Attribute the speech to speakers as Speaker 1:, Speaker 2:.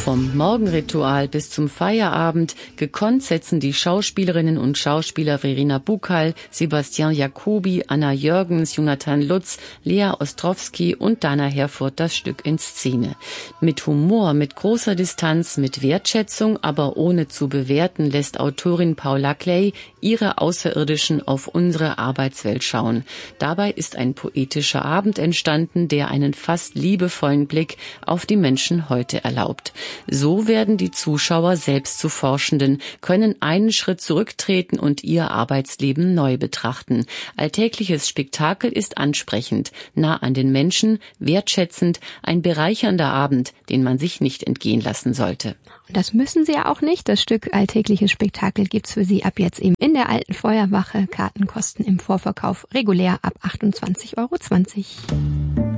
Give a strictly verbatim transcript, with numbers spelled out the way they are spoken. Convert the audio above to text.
Speaker 1: Vom Morgenritual bis zum Feierabend gekonnt setzen die Schauspielerinnen und Schauspieler Verena Buchal, Sebastian Jacobi, Anna Jürgens, Jonathan Lutz, Lea Ostrowski und Dana Herfurth das Stück in Szene. Mit Humor, mit großer Distanz, mit Wertschätzung, aber ohne zu bewerten, lässt Autorin Paula Clay ihre Außerirdischen auf unsere Arbeitswelt schauen. Dabei ist ein poetischer Abend entstanden, der einen fast liebevollen Blick auf die Menschen heute erlaubt. So werden die Zuschauer selbst zu Forschenden, können einen Schritt zurücktreten und ihr Arbeitsleben neu betrachten. Alltägliches Spektakel ist ansprechend, nah an den Menschen, wertschätzend, ein bereichernder Abend, den man sich nicht entgehen lassen sollte.
Speaker 2: Und das müssen Sie ja auch nicht. Das Stück Alltägliches Spektakel gibt's für Sie ab jetzt eben in der Alten Feuerwache. Karten kosten im Vorverkauf regulär ab achtundzwanzig Euro zwanzig.